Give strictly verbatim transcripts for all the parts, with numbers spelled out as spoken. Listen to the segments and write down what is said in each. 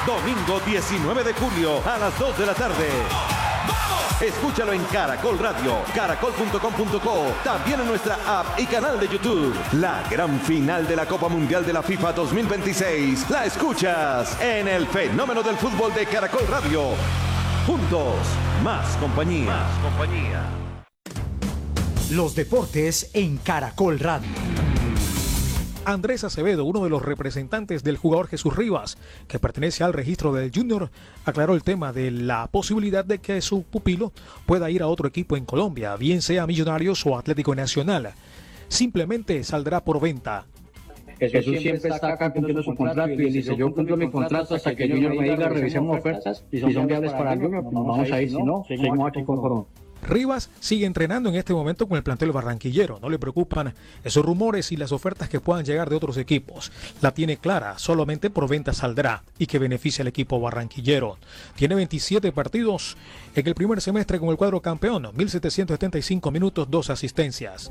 Domingo diecinueve de julio a las dos de la tarde. Escúchalo en Caracol Radio, caracol punto com punto co, también en nuestra app y canal de YouTube. La gran final de la Copa Mundial de la FIFA dos mil veintiséis la escuchas en el fenómeno del fútbol de Caracol Radio. Juntos, más compañía. Más compañía. Los deportes en Caracol Radio. Andrés Acevedo, uno de los representantes del jugador Jesús Rivas, que pertenece al registro del Junior, aclaró el tema de la posibilidad de que su pupilo pueda ir a otro equipo en Colombia, bien sea Millonarios o Atlético Nacional. Simplemente saldrá por venta. Jesús siempre está acá cumpliendo su contrato y él dice, yo cumplo mi contrato hasta que el Junior me diga, revisemos ofertas, y son viables para el Junior, pues nos vamos a ir, si no, seguimos aquí con Corona. Rivas sigue entrenando en este momento con el plantel barranquillero. No le preocupan esos rumores y las ofertas que puedan llegar de otros equipos. La tiene clara, solamente por venta saldrá y que beneficia al equipo barranquillero. Tiene veintisiete partidos en el primer semestre con el cuadro campeón, mil setecientos setenta y cinco minutos, dos asistencias.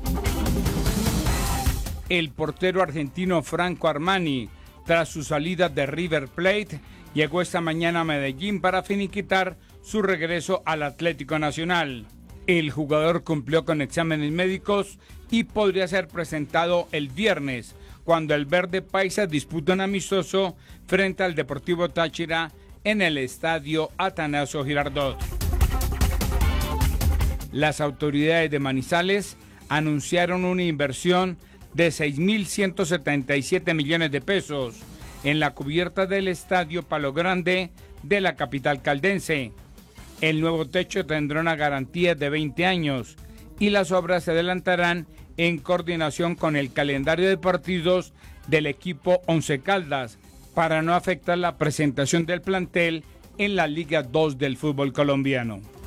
El portero argentino Franco Armani, tras su salida de River Plate, llegó esta mañana a Medellín para finiquitar su regreso al Atlético Nacional. El jugador cumplió con exámenes médicos y podría ser presentado el viernes, cuando el verde paisa disputa un amistoso frente al Deportivo Táchira en el estadio Atanasio Girardot. Las autoridades de Manizales anunciaron una inversión de seis mil ciento setenta y siete millones de pesos en la cubierta del estadio Palo Grande de la capital caldense. El nuevo techo tendrá una garantía de veinte años y las obras se adelantarán en coordinación con el calendario de partidos del equipo Once Caldas para no afectar la presentación del plantel en la Liga dos del fútbol colombiano.